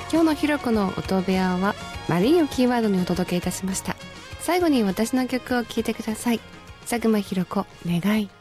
今日のひろこの音部屋はマリンをキーワードにお届けいたしました。最後に私の曲を聴いてください。佐久間ひろ子、願い。